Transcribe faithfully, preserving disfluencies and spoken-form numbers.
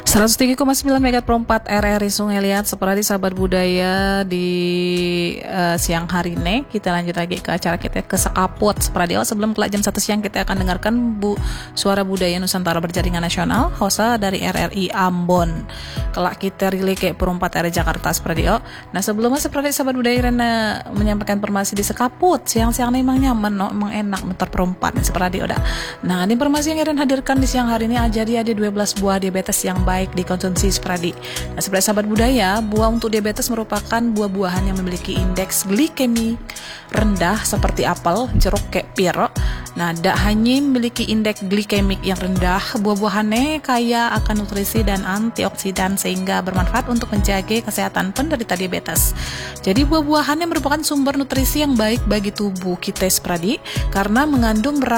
seratus tiga koma sembilan Mega Pro empat R R I Sungai Liat seperti sahabat budaya di uh, siang hari ini. Kita lanjut lagi ke acara kita ke Sekaput seperti oh, sebelum kelak jam satu siang kita akan dengarkan Bu Suara Budaya Nusantara Berjaringan Nasional Hosa dari R R I Ambon. Kelak kita relay ke Pro empat R R I Jakarta seperti oh. Nah sebelumnya seperti sahabat budaya Rena menyampaikan informasi di Sekaput siang-siang ini emang nyaman no, emang enak meter Pro empat seperti udah. Nah informasi yang Ren hadirkan di siang hari ini jadi ada dua belas buah diabetes yang baik dikonsumsi seperti. Nah, seperti sahabat budaya, buah untuk diabetes merupakan buah-buahan yang memiliki indeks glikemik rendah seperti apel, jeruk, kayak piro. Nah, tak hanya memiliki indeks glikemik yang rendah, buah-buahannya kaya akan nutrisi dan antioksidan sehingga bermanfaat untuk menjaga kesehatan penderita diabetes. Jadi buah-buahannya merupakan sumber nutrisi yang baik bagi tubuh kita seperti karena mengandung